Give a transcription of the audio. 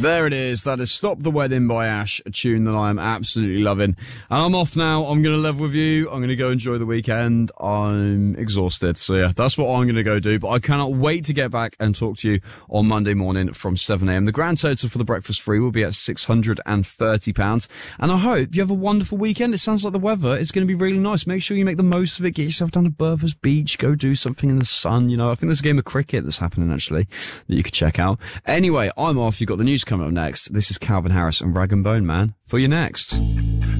There it is. That is Stop the Wedding by Ash, a tune that I am absolutely loving. And I'm off now. I'm going to level with you. I'm going to go enjoy the weekend. I'm exhausted. So yeah, that's what I'm going to go do. But I cannot wait to get back and talk to you on Monday morning from 7am. The grand total for the breakfast free will be at £630. And I hope you have a wonderful weekend. It sounds like the weather is going to be really nice. Make sure you make the most of it. Get yourself down to Bertha's Beach. Go do something in the sun. You know, I think there's a game of cricket that's happening actually that you could check out. Anyway, I'm off. You've got the news coming up next. This is Calvin Harris and Rag and Bone Man for your next.